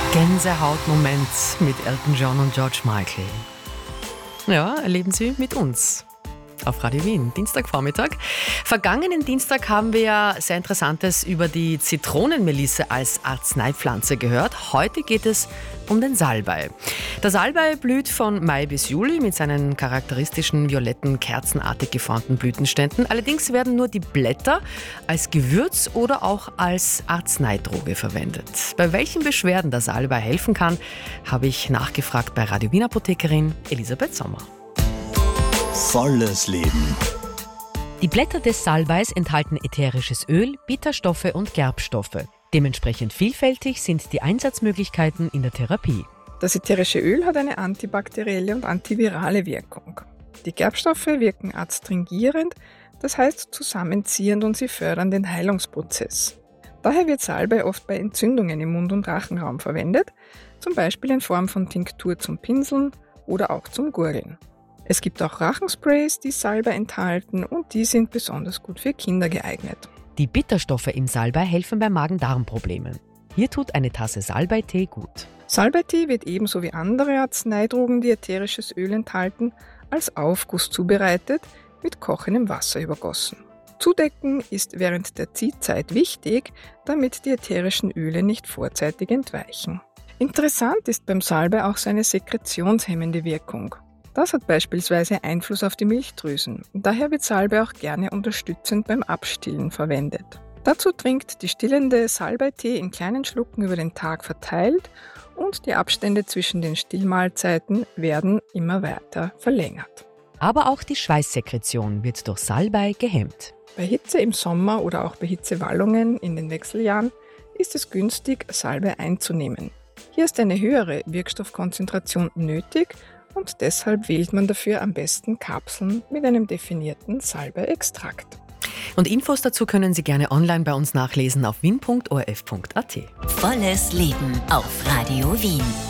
Gänsehautmoment mit Elton John und George Michael. Ja, erleben Sie mit uns auf Radio Wien, Dienstagvormittag. Vergangenen Dienstag haben wir ja sehr Interessantes über die Zitronenmelisse als Arzneipflanze gehört. Heute geht es um den Salbei. Der Salbei blüht von Mai bis Juli mit seinen charakteristischen violetten, kerzenartig geformten Blütenständen. Allerdings werden nur die Blätter als Gewürz oder auch als Arzneidroge verwendet. Bei welchen Beschwerden der Salbei helfen kann, habe ich nachgefragt bei Radio Wien Apothekerin Elisabeth Sommer. Volles Leben. Die Blätter des Salbeis enthalten ätherisches Öl, Bitterstoffe und Gerbstoffe. Dementsprechend vielfältig sind die Einsatzmöglichkeiten in der Therapie. Das ätherische Öl hat eine antibakterielle und antivirale Wirkung. Die Gerbstoffe wirken adstringierend, das heißt zusammenziehend, und sie fördern den Heilungsprozess. Daher wird Salbei oft bei Entzündungen im Mund- und Rachenraum verwendet, zum Beispiel in Form von Tinktur zum Pinseln oder auch zum Gurgeln. Es gibt auch Rachensprays, die Salbei enthalten, und die sind besonders gut für Kinder geeignet. Die Bitterstoffe im Salbei helfen bei Magen-Darm-Problemen. Hier tut eine Tasse Salbeitee gut. Salbeitee wird ebenso wie andere Arzneidrogen, die ätherisches Öl enthalten, als Aufguss zubereitet, mit kochendem Wasser übergossen. Zudecken ist während der Ziehzeit wichtig, damit die ätherischen Öle nicht vorzeitig entweichen. Interessant ist beim Salbei auch seine sekretionshemmende Wirkung. Das hat beispielsweise Einfluss auf die Milchdrüsen. Daher wird Salbei auch gerne unterstützend beim Abstillen verwendet. Dazu trinkt die stillende Salbeitee in kleinen Schlucken über den Tag verteilt, und die Abstände zwischen den Stillmahlzeiten werden immer weiter verlängert. Aber auch die Schweißsekretion wird durch Salbei gehemmt. Bei Hitze im Sommer oder auch bei Hitzewallungen in den Wechseljahren ist es günstig, Salbei einzunehmen. Hier ist eine höhere Wirkstoffkonzentration nötig, und deshalb wählt man dafür am besten Kapseln mit einem definierten Salbei-Extrakt. Und Infos dazu können Sie gerne online bei uns nachlesen auf wien.orf.at. Volles Leben auf Radio Wien.